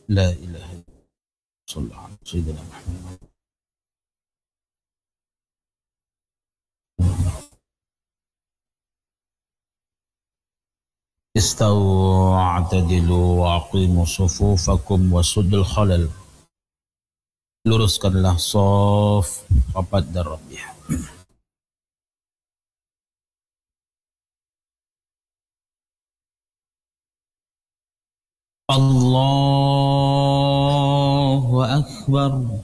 La ilaha illallah Sayyidina Muhammad. Istawu a'tadilu wa aqimu sufufakum wa suddul khalal. Luruskanlah saf rapat dan rapih. Allahu Akbar.